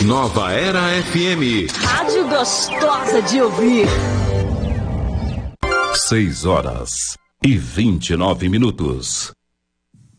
Nova Era FM. Rádio gostosa de ouvir. 6 horas e 29 minutos.